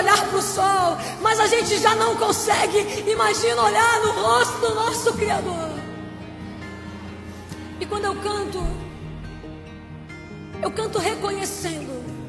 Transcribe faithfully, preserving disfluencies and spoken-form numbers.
olhar para o sol, mas a gente já não consegue, imagina olhar no rosto do nosso Criador. E quando eu canto, eu canto reconhecendo